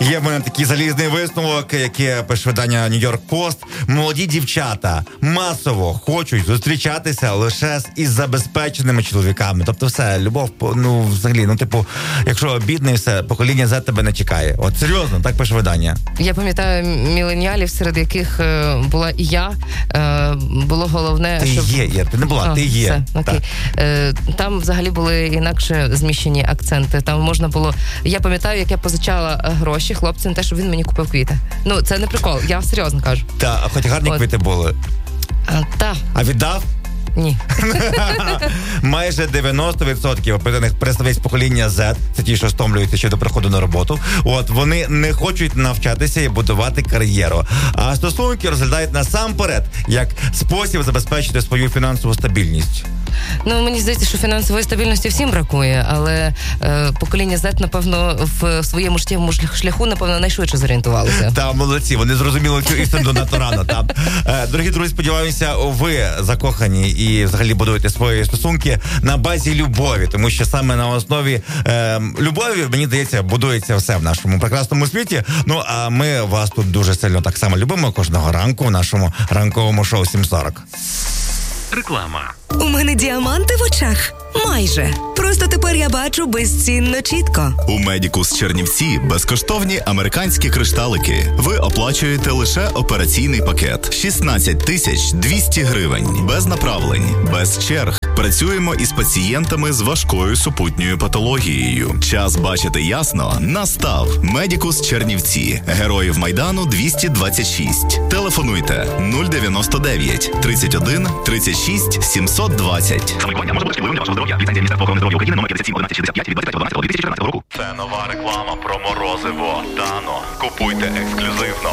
Є в мене такий залізний висновок, який пише видання New York Post. Молоді дівчата масово хочуть зустрічатися лише із забезпеченими чоловіками. Тобто все, любов, ну, взагалі, ну, типу, якщо бідний, все, покоління Z тебе не чекає. От серйозно, так пише видання. Я пам'ятаю міленіалів, серед яких була і я. Було головне, ти щоб... є, ти не була, ти є. Все, окей. Там взагалі були інакше зміщені акценти. Там можна було... Я пам'ятаю, як я позичала гроші хлопцям, те, щоб він мені купив квіти. Ну, це не прикол, я серйозно кажу. Так, хоч гарні квіти були. Так. А віддав? Ні. Майже 90% опитаних представниць покоління Z, це ті, що стомлюються ще до приходу на роботу, от, вони не хочуть навчатися і будувати кар'єру. А стосунки розглядають насамперед як спосіб забезпечити свою фінансову стабільність. Ну, мені здається, що фінансової стабільності всім бракує, але покоління Z, напевно, в своєму життєвому шляху, напевно, найшвидше зорієнтувалося. Та, молодці, вони зрозуміли цю істину надто рано. Дорогі друзі, сподіваюся, ви закохані і взагалі будуєте свої стосунки на базі любові, тому що саме на основі любові, мені здається, будується все в нашому прекрасному світі. Ну, а ми вас тут дуже сильно так само любимо кожного ранку в нашому ранковому шоу 7:40. Реклама. У мене діаманти в очах. Майже. Просто тепер я бачу безцінно чітко. У Медікус Чернівці безкоштовні американські кришталики. Ви оплачуєте лише операційний пакет. 16 200 гривень. Без направлень, без черг. Працюємо із пацієнтами з важкою супутньою патологією. Час бачити ясно настав. Медікус Чернівці. Героїв Майдану 226. Телефонуйте 099 31 36 720. Самолікування може бути шкідливим для вашого здоров'я. Ліцензія Міністерства охорони здоров'я України номер 57 1165 від 25 12 2014 року. Це нова реклама про морозиво Дано. Купуйте ексклюзивно.